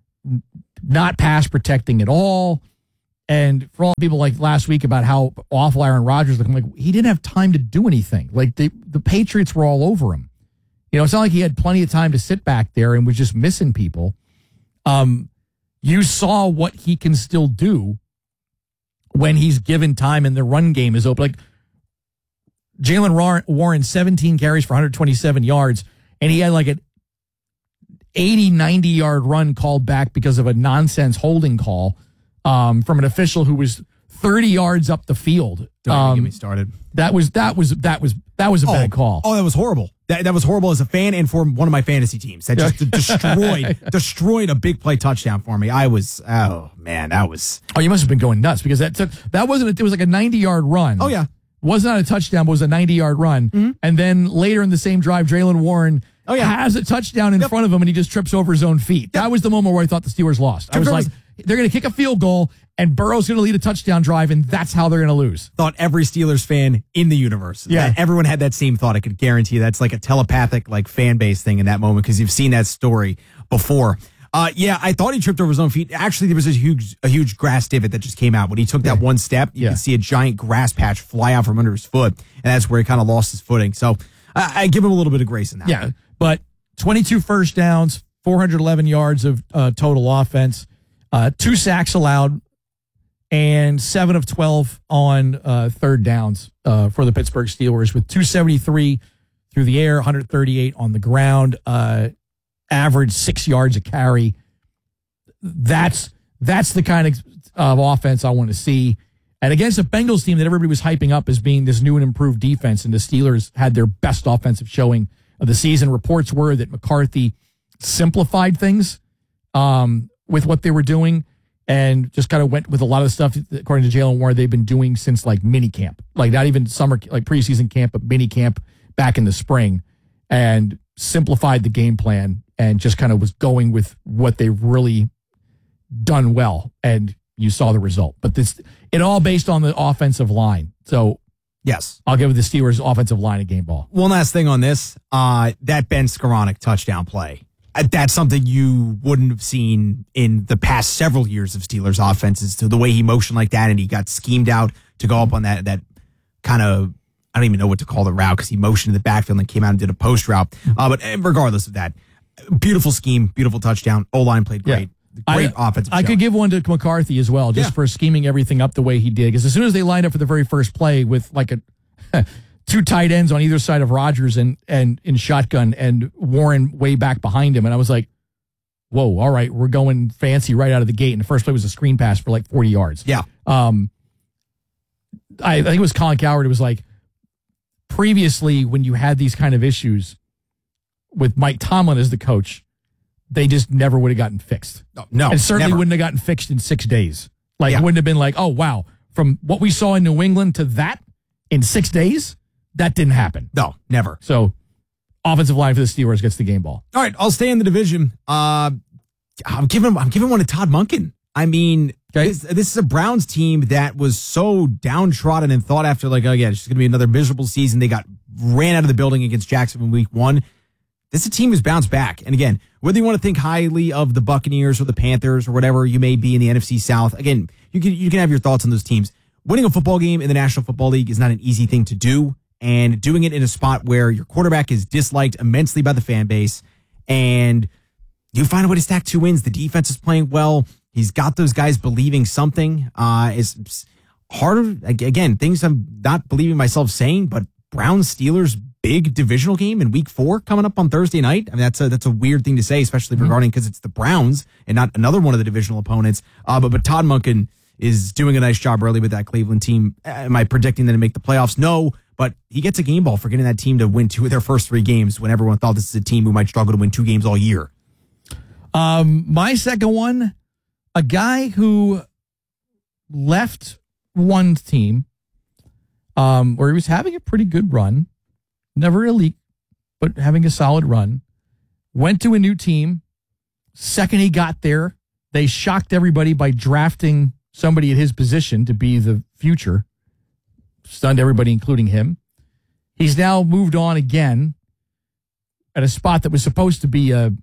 not pass protecting at all. And for all people like last week about how awful Aaron Rodgers looked, I'm like, he didn't have time to do anything. Like the Patriots were all over him. You know, it's not like he had plenty of time to sit back there and was just missing people. You saw what he can still do when he's given time and the run game is open. Like Jaylen Warren, 17 carries for 127 yards, and he had like an 80, 90-yard run called back because of a nonsense holding call from an official who was 30 yards up the field. Don't even get me started. That was a bad call. Oh, that was horrible. That was horrible as a fan and for one of my fantasy teams. That just destroyed a big play touchdown for me. I was, oh man, that was. Oh, you must have been going nuts because that wasn't. It was like a 90-yard run. Oh yeah, was not a touchdown, but was a 90-yard run. Mm-hmm. And then later in the same drive, Jaylen Warren has a touchdown in front of him, and he just trips over his own feet. That was the moment where I thought the Steelers lost. I was like, they're going to kick a field goal, and Burrow's going to lead a touchdown drive, and that's how they're going to lose. Thought every Steelers fan in the universe. Yeah. Everyone had that same thought. I could guarantee you that's like a telepathic like fan base thing in that moment because you've seen that story before. I thought he tripped over his own feet. Actually, there was a huge grass divot that just came out. When he took that one step, you could see a giant grass patch fly out from under his foot, and that's where he kind of lost his footing. So I give him a little bit of grace in that. Yeah, but 22 first downs, 411 yards of total offense, 2 sacks allowed, and 7 of 12 on third downs for the Pittsburgh Steelers, with 273 through the air, 138 on the ground, average 6 yards a carry. That's the kind of offense I want to see. And against a Bengals team that everybody was hyping up as being this new and improved defense, and the Steelers had their best offensive showing of the season. Reports were that McCarthy simplified things with what they were doing and just kind of went with a lot of the stuff, according to Jaylen Warren, they've been doing since like mini camp, like not even summer, like preseason camp, but mini camp back in the spring, and simplified the game plan and just kind of was going with what they've really done well. And you saw the result, but it all based on the offensive line. So yes, I'll give the Steelers offensive line a game ball. One last thing on this, that Ben Skoranek touchdown play. That's something you wouldn't have seen in the past several years of Steelers offenses, to the way he motioned like that and he got schemed out to go up on that kind of, I don't even know what to call the route because he motioned in the backfield and came out and did a post route. But regardless of that, beautiful scheme, beautiful touchdown. O-line played great. Yeah. Great offensive I could give one to McCarthy as well, just for scheming everything up the way he did. Because as soon as they lined up for the very first play with like two tight ends on either side of Rodgers and in shotgun and Warren way back behind him, and I was like, whoa, all right, we're going fancy right out of the gate. And the first play was a screen pass for like 40 yards. Yeah. I think it was Colin Cowherd. It was like, previously when you had these kind of issues with Mike Tomlin as the coach, they just never would have gotten fixed. No, and certainly never. wouldn't have gotten fixed in 6 days. Like, it wouldn't have been like, oh, wow, from what we saw in New England to that in 6 days, that didn't happen. No, never. So, offensive line for the Steelers gets the game ball. All right, I'll stay in the division. I'm giving one to Todd Monken. I mean, this is a Browns team that was so downtrodden and thought after, like, oh, yeah, it's just going to be another miserable season. They ran out of the building against Jacksonville in week 1. This is a team who's bounced back. And again, whether you want to think highly of the Buccaneers or the Panthers or whatever you may be in the NFC South, again, you can have your thoughts on those teams. Winning a football game in the National Football League is not an easy thing to do. And doing it in a spot where your quarterback is disliked immensely by the fan base and you find a way to stack 2 wins. The defense is playing well. He's got those guys believing something. Is harder. Again, things I'm not believing myself saying, but Browns-Steelers big divisional game in week 4 coming up on Thursday night. I mean, that's a weird thing to say, especially regarding because it's the Browns and not another one of the divisional opponents. But Todd Monken is doing a nice job early with that Cleveland team. Am I predicting them to make the playoffs? No, but he gets a game ball for getting that team to win 2 of their first 3 games when everyone thought this is a team who might struggle to win 2 games all year. My second one, a guy who left one team where he was having a pretty good run, never elite, but having a solid run, went to a new team. Second he got there, They shocked everybody by drafting somebody at his position to be the future. Stunned everybody, including him. He's now moved on again at a spot that was supposed to be a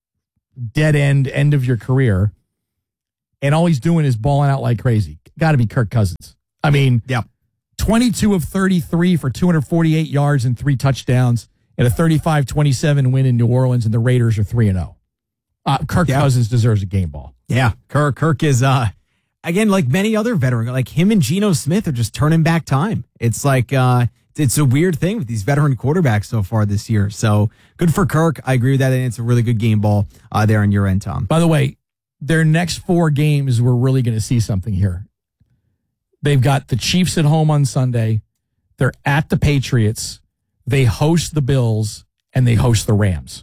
dead end of your career. And all he's doing is balling out like crazy. Got to be Kirk Cousins. I mean, 22 of 33 for 248 yards and 3 touchdowns and a 35-27 win in New Orleans, and the Raiders are 3-0. Kirk Cousins deserves a game ball. Yeah, Kirk is, again, like many other veterans, like him and Geno Smith are just turning back time. It's like, it's a weird thing with these veteran quarterbacks so far this year. So good for Kirk. I agree with that, and it's a really good game ball there on your end, Tom. By the way, their next 4 games, we're really going to see something here. They've got the Chiefs at home on Sunday. They're at the Patriots. They host the Bills, and they host the Rams.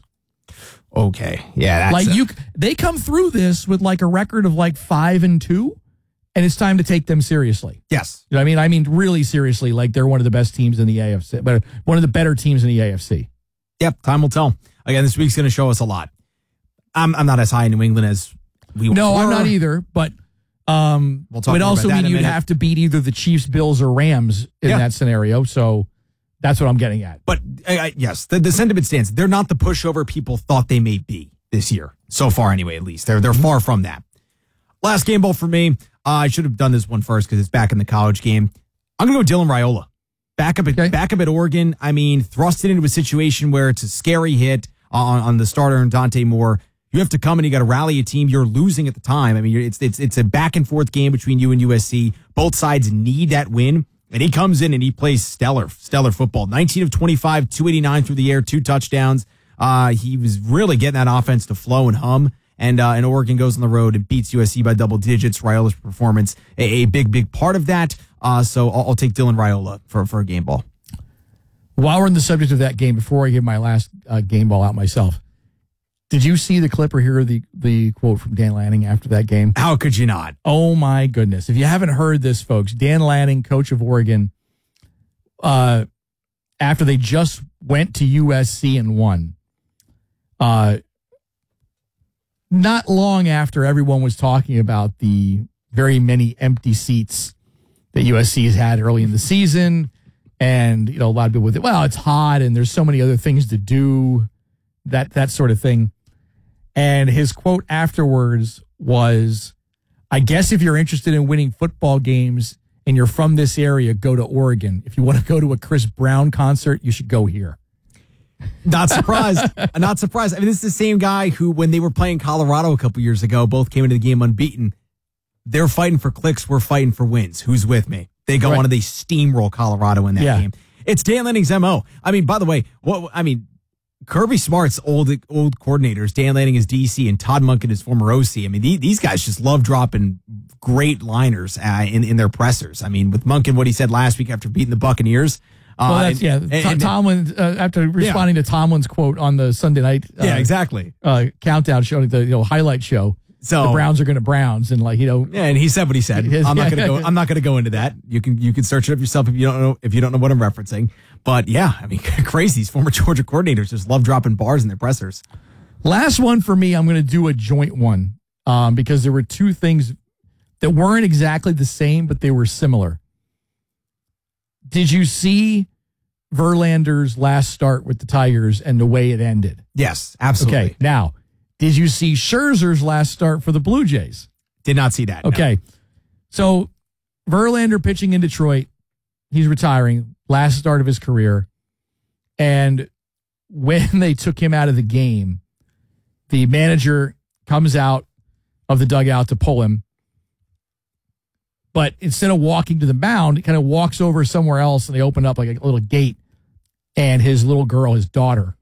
Okay. Yeah. That's they come through this with like a record of like 5-2, and it's time to take them seriously. Yes. You know what I mean? I mean, really seriously, like they're one of the best teams in the AFC, but one of the better teams in the AFC. Yep. Time will tell. Again, this week's going to show us a lot. I'm not as high in New England as we were. No, I'm not either, but we'll talk it would also mean you'd minute. have to beat either the Chiefs, Bills, or Rams in that scenario. So that's what I'm getting at. But yes, the sentiment stands. They're not the pushover people thought they may be this year. So far, anyway, at least. They're far from that. Last game ball for me. I should have done this one first because it's back in the college game. I'm going to go Dylan Raiola. Back up at Oregon. I mean, thrusted into a situation where it's a scary hit on the starter and Dante Moore. You have to come and you got to rally a team. You're losing at the time. I mean, it's a back and forth game between you and USC. Both sides need that win. And he comes in and he plays stellar football. 19 of 25, 289 through the air, 2 touchdowns. He was really getting that offense to flow and hum. And Oregon goes on the road and beats USC by double digits. Raiola's performance, a big part of that. So I'll take Dylan Raiola for a game ball. While we're on the subject of that game, before I give my last game ball out myself, did you see the clip or hear the quote from Dan Lanning after that game? How could you not? Oh, my goodness. If you haven't heard this, folks, Dan Lanning, coach of Oregon, after they just went to USC and won, not long after everyone was talking about the very many empty seats that USC has had early in the season, and a lot of people with it, well, it's hot and there's so many other things to do, that sort of thing. And his quote afterwards was, I guess if you're interested in winning football games and you're from this area, go to Oregon. If you want to go to a Chris Brown concert, you should go here. Not surprised. Not surprised. I mean, this is the same guy who, when they were playing Colorado a couple years ago, both came into the game unbeaten. They're fighting for clicks. We're fighting for wins. Who's with me? They go on and they steamroll Colorado in that game. It's Dan Lanning's MO. I mean, by the way, Kirby Smart's old coordinators, Dan Lanning is DC and Todd Monken is former OC. I mean, these guys just love dropping great liners in their pressers. I mean, with Monken, what he said last week after beating the Buccaneers. Tomlin, after responding to Tomlin's quote on the Sunday night exactly. Countdown show, the highlight show. So the Browns are going to Browns, and and he said what he said. I'm not going to go into that. You can search it up yourself if you don't know what I'm referencing. But yeah, I mean, crazy. These former Georgia coordinators just love dropping bars in their pressers. Last one for me, I'm going to do a joint one because there were 2 things that weren't exactly the same, but they were similar. Did you see Verlander's last start with the Tigers and the way it ended? Yes, absolutely. Okay, now, did you see Scherzer's last start for the Blue Jays? Did not see that. Okay, so Verlander pitching in Detroit, he's retiring, last start of his career, and when they took him out of the game, the manager comes out of the dugout to pull him, but instead of walking to the mound, he kind of walks over somewhere else, and they open up like a little gate, and his little girl, his daughter,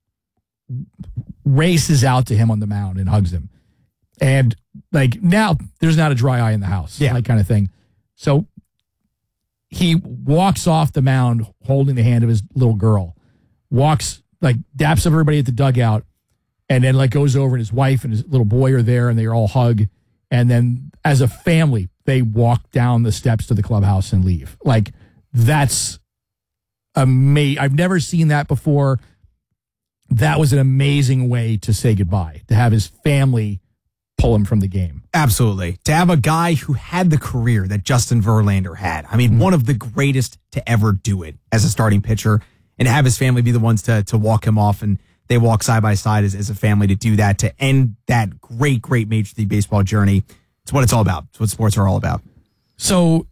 races out to him on the mound and hugs him. And now there's not a dry eye in the house, that kind of thing. So he walks off the mound holding the hand of his little girl, daps up everybody at the dugout, and then goes over, and his wife and his little boy are there, and they all hug. And then as a family, they walk down the steps to the clubhouse and leave. That's amazing. I've never seen that before. That was an amazing way to say goodbye, to have his family pull him from the game. Absolutely. To have a guy who had the career that Justin Verlander had, I mean, one of the greatest to ever do it as a starting pitcher, and to have his family be the ones to walk him off, and they walk side by side as a family to do that, to end that great Major League Baseball journey. It's what it's all about. It's what sports are all about. So